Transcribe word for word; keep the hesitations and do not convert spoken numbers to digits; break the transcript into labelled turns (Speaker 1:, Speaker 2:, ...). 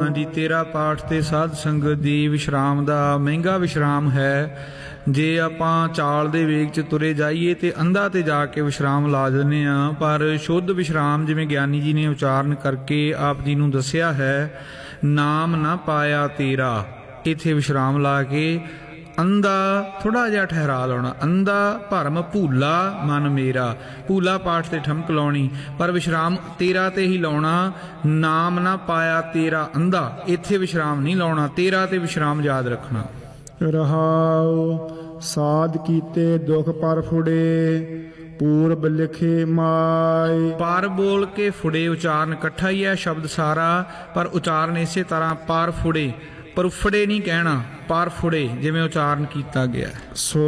Speaker 1: जी तेरा पाठ ते साध संगत दी विश्राम दा महंगा विश्राम है। जे आपां चाल दे वेग च तुरे जाइए तो अंधा ते जाके विश्राम ला दिंदे आ, पर शुद्ध विश्राम जिवें ज्ञानी जी ने उचारण करके आप जी नूं दस्सिया है, नाम ना पाया तेरा, इत्थे विश्राम ला के अंधा थोड़ा जिहा ठहरा लाउणा। अंधा भरम भूला मन मेरा, भूला पाठ ते ठमक लाउणी, पर विश्राम तेरा ते ही लाउणा। नाम ना पाया तेरा अंधा, इत्थे विश्राम नहीं लाउणा, तेरा ते विश्राम याद रखना।
Speaker 2: रहाओ साध कीते दुख पर फुड़े, पूरब लिखे माय।
Speaker 1: पर बोल के फुड़े उचारण इकट्ठा ही है शब्द सारा, पर उचारण इसे तरह पर फुड़े, पर उफड़े नहीं कहना, पर फुड़े जिवें उचारण किया गया।
Speaker 2: सो